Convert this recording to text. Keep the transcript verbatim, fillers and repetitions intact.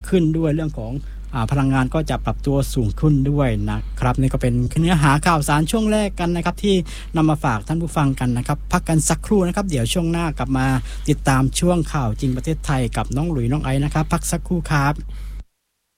ขึ้นด้วยเรื่องของพลังงานก็จะปรับตัวสูงขึ้นด้วยนะครับนี่ก็เป็นเนื้อหาข่าวสารช่วงแรกกันนะครับที่นำมาฝากท่านผู้ฟังกันนะครับพักกันสักครู่นะครับเดี๋ยวช่วงหน้ากลับมาติดตามช่วงข่าวจริงประเทศไทยกับน้องหลุยน้องไอนะครับพักสักครู่ครับ